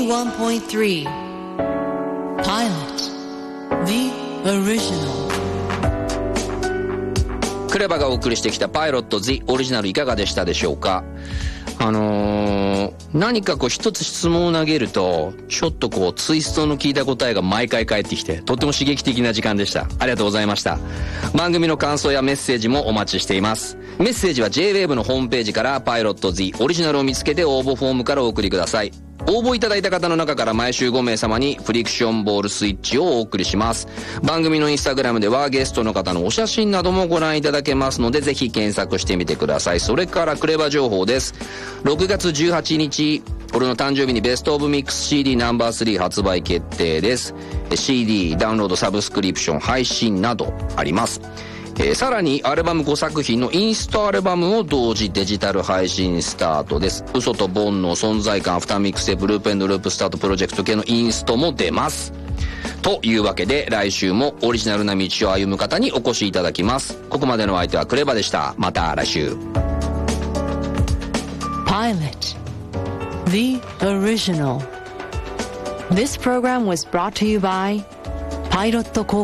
81.3 Pilot The Original。 クレバがお送りしてきたパイロット The オリジナルいかがでしたでしょうか。何かこう一つ質問を投げるとちょっとこうツイストの効いた答えが毎回返ってきてとっても刺激的な時間でした。ありがとうございました。番組の感想やメッセージもお待ちしています。メッセージは JWAVE のホームページからパイロット The オリジナルを見つけて応募フォームからお送りください。応募いただいた方の中から毎週5名様にフリクションボールスイッチをお送りします。番組のインスタグラムではゲストの方のお写真などもご覧いただけますのでぜひ検索してみてください。それからクレバ情報です。6月18日俺の誕生日にベストオブミックス CD ナンバー3発売決定です。 CD ダウンロードサブスクリプション配信などあります。さらにアルバム5作品のインストアルバムを同時デジタル配信スタートです。嘘と煩悩存在感アフターミックステープループ&ループスタートプロジェクト系のインストも出ます。というわけで来週もオリジナルな道を歩む方にお越しいただきます。ここまでの相手はクレバでした。また来週。 Pilot The Original。 This program was brought to you by Pilot